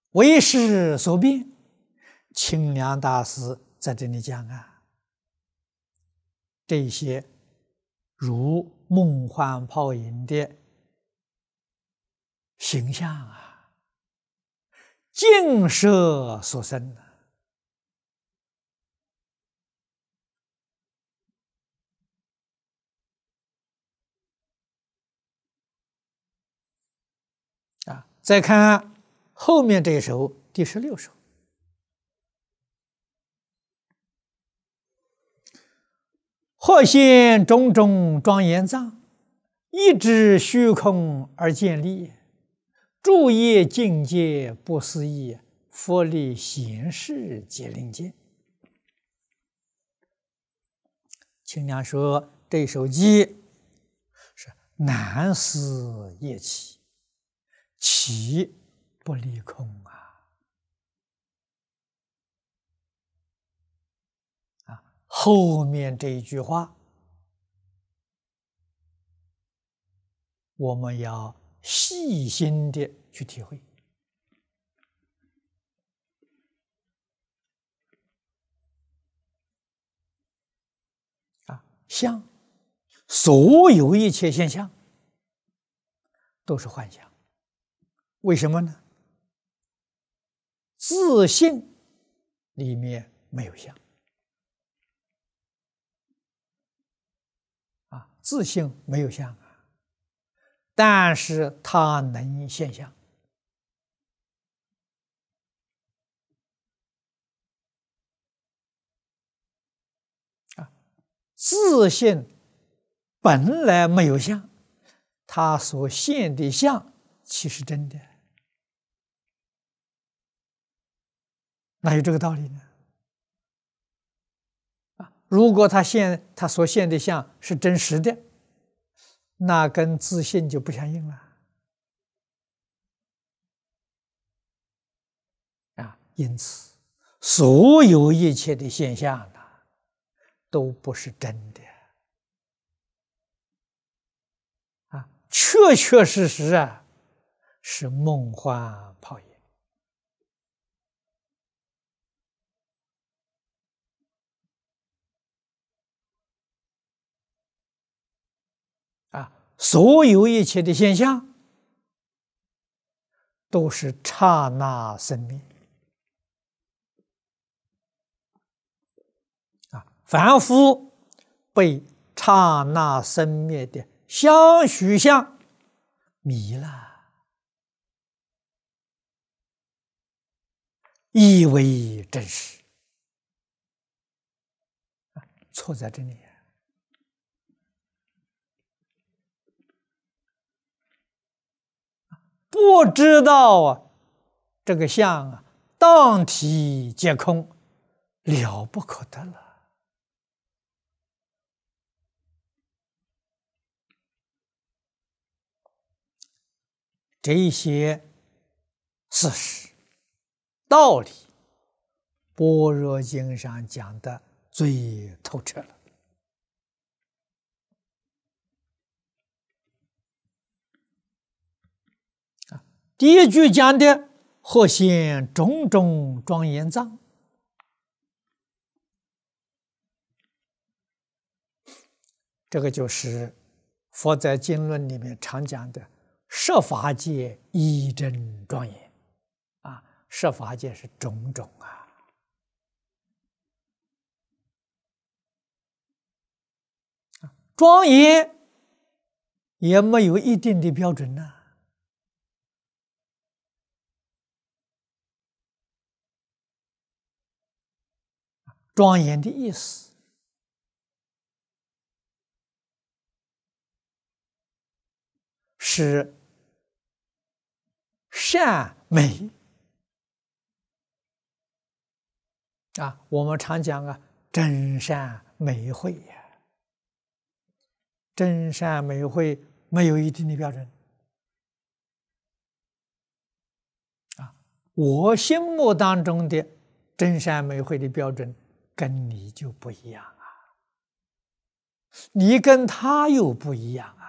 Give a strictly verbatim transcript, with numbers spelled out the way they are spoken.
为识所变，清凉大师在这里讲啊，这些如梦幻泡影的形象啊，尽摄所生的。啊，再看后面这一首第十六首，或现种种庄严藏，一指虚空而见力，诸业境界不思议，佛力显示皆令见。清凉说这首偈是难思业起，起不离空啊！啊，后面这一句话，我们要细心的去体会。啊，相，所有一切现象都是幻象。为什么呢？自性里面没有相啊，自性没有相啊，但是它能现象啊，自性本来没有相，它所现的相其实真的。哪有这个道理呢？啊，如果他现他所现的相是真实的，那跟自性就不相应了。啊，因此，所有一切的现象呢，都不是真的。啊，确确实实啊，是梦幻泡影。啊，所有一切的现象都是刹那生灭啊，凡夫被刹那生灭的相续相迷了，以为真实，错在这里。不知道啊，这个相啊，当体皆空，了不可得了。这些事实道理，般若经上讲的最透彻了。第一句讲的或现种种庄严藏，这个就是佛在经论里面常讲的摄法界一真庄严啊，摄法界是种种啊，庄严也没有一定的标准呢、啊。庄严的意思是善美啊，我们常讲啊，真善美慧呀，真善美慧没有一定的标准啊，我心目当中的真善美慧的标准跟你就不一样啊，你跟他又不一样